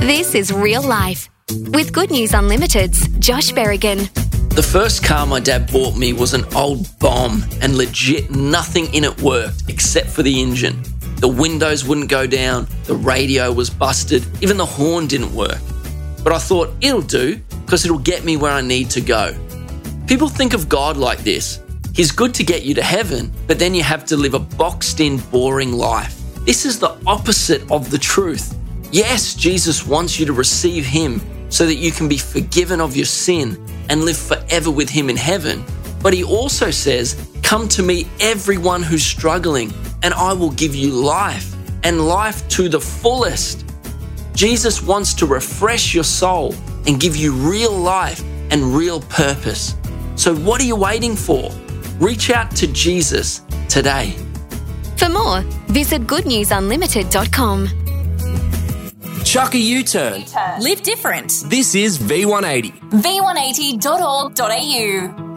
This is Real Life with Good News Unlimited's Josh Berrigan. The first car my dad bought me was an old bomb, and legit nothing in it worked except for the engine. The windows wouldn't go down, the radio was busted, even the horn didn't work. But I thought, it'll do, because it'll get me where I need to go. People think of God like this. He's good to get you to heaven, but then you have to live a boxed-in, boring life. This is the opposite of the truth. Yes, Jesus wants you to receive Him so that you can be forgiven of your sin and live forever with Him in heaven. But He also says, come to me, everyone who's struggling, and I will give you life, and life to the fullest. Jesus wants to refresh your soul and give you real life and real purpose. So what are you waiting for? Reach out to Jesus today. For more, visit goodnewsunlimited.com. Chuck a U-turn. Live different. This is V180. V180.org.au